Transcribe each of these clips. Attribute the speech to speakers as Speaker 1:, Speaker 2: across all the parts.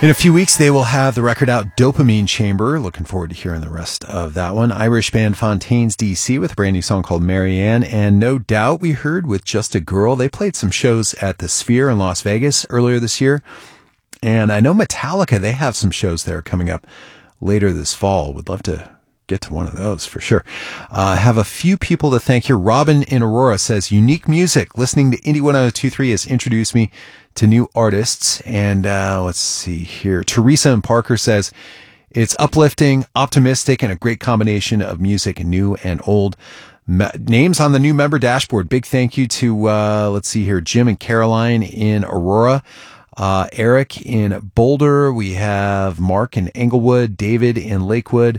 Speaker 1: In a few weeks, they will have the record out, Dopamine Chamber. Looking forward to hearing the rest of that one. Irish band Fontaines DC with a brand new song called Marianne. And No Doubt we heard with Just a Girl. They played some shows at the Sphere in Las Vegas earlier this year. And I know Metallica, they have some shows there coming up later this fall. Would love to get to one of those for sure. Have a few people to thank here. Robin in Aurora says, unique music. Listening to Indie 1023 has introduced me to new artists. And let's see here. Teresa in Parker says, it's uplifting, optimistic, and a great combination of music, new and old. Names on the new member dashboard. Big thank you to, let's see here, Jim and Caroline in Aurora. Eric in Boulder. We have Mark in Englewood, David in Lakewood.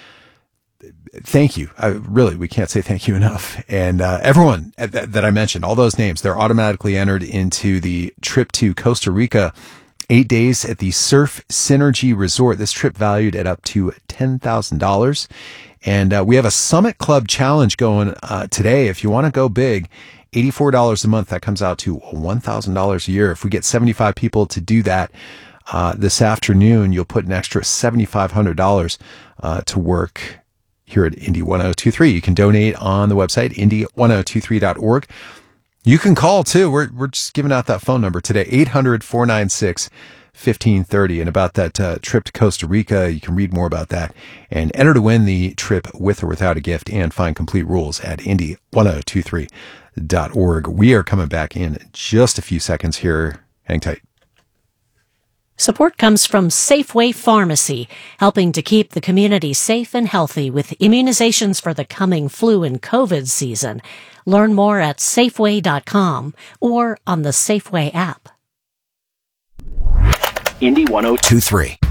Speaker 1: Thank you. We can't say thank you enough. And everyone that I mentioned, all those names, they're automatically entered into the trip to Costa Rica, 8 days at the Surf Synergy Resort. This trip valued at up to $10,000. And we have a Summit Club challenge going today. If you want to go big, $84 a month, that comes out to $1,000 a year. If we get 75 people to do that this afternoon, you'll put an extra $7,500 to work here at Indie 1023. You can donate on the website, indie1023.org. You can call too. We're just giving out that phone number today, 800-496-1530. And about that trip to Costa Rica, you can read more about that and enter to win the trip with or without a gift and find complete rules at indie1023.org. We are coming back in just a few seconds here. Hang tight.
Speaker 2: Support comes from Safeway Pharmacy, helping to keep the community safe and healthy with immunizations for the coming flu and COVID season. Learn more at Safeway.com or on the Safeway app.
Speaker 3: Indie 1023.